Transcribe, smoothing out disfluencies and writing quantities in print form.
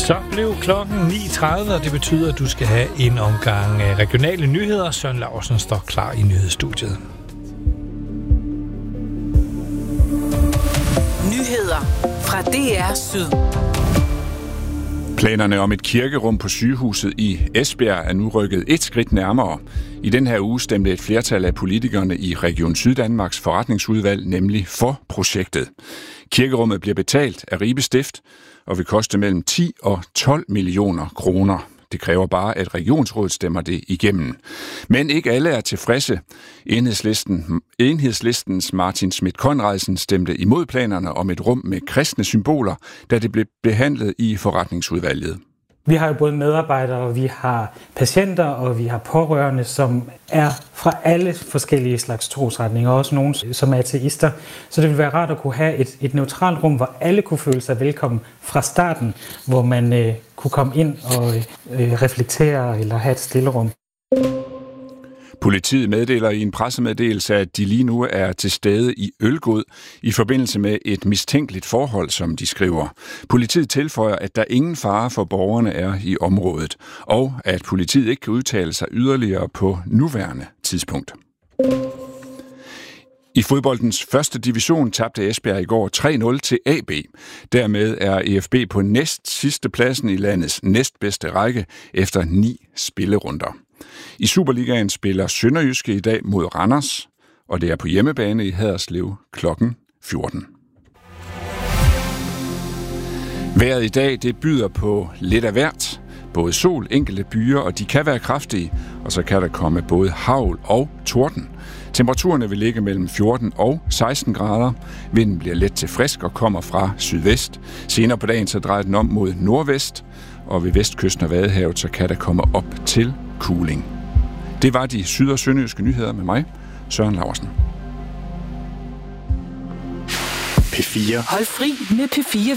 Så blev klokken 9.30, og det betyder, at du skal have en omgang regionale nyheder. Søren Laursen står klar i nyhedsstudiet. Nyheder fra DR Syd. Planerne om et kirkerum på sygehuset i Esbjerg er nu rykket et skridt nærmere. I den her uge stemte et flertal af politikerne i Region Syddanmarks forretningsudvalg nemlig for projektet. Kirkerummet bliver betalt af Ribe Stift og vil koste mellem 10 og 12 millioner kroner. Det kræver bare, at regionsrådet stemmer det igennem. Men ikke alle er tilfredse. Enhedslistens Martin Schmidt-Konradsen stemte imod planerne om et rum med kristne symboler, da det blev behandlet i forretningsudvalget. Vi har jo både medarbejdere, vi har patienter og vi har pårørende, som er fra alle forskellige slags trosretninger, også nogle som er ateister. Så det vil være rart at kunne have et neutralt rum, hvor alle kunne føle sig velkommen fra starten, hvor man kunne komme ind og reflektere eller have et stillerum. Politiet meddeler i en pressemeddelelse, at de lige nu er til stede i Ølgod i forbindelse med et mistænkeligt forhold, som de skriver. Politiet tilføjer, at der ingen fare for borgerne er i området, og at politiet ikke kan udtale sig yderligere på nuværende tidspunkt. I fodboldens første division tabte Esbjerg i går 3-0 til AB. Dermed er EFB på næst sidste pladsen i landets næstbedste række efter 9 spillerunder. I Superligaen spiller Sønderjyske i dag mod Randers, og det er på hjemmebane i Haderslev klokken 14. Vejret i dag, det byder på lidt af hvert. Både sol, enkelte byer, og de kan være kraftige, og så kan der komme både hagl og torden. Temperaturerne vil ligge mellem 14 og 16 grader. Vinden bliver let til frisk og kommer fra sydvest. Senere på dagen så drejer den om mod nordvest, og ved vestkysten af Vadehavet så kan der komme op til kuling. Det var de syd- og sønderjyske nyheder med mig, Søren Laursen. P4. Hold fri med P4.